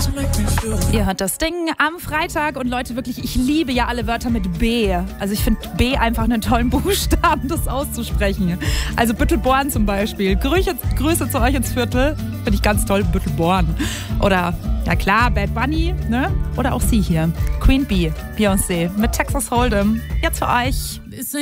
Ihr hört das Ding am Freitag und Leute, wirklich, ich liebe ja alle Wörter mit B. Also ich finde B einfach einen tollen Buchstaben, das auszusprechen. Also Büttelborn zum Beispiel. Grüße zu euch ins Viertel. Finde ich ganz toll, Büttelborn. Oder, ja klar, Bad Bunny, ne? Oder auch sie hier, Queen Bee, Beyoncé mit Texas Hold'em. Jetzt für euch.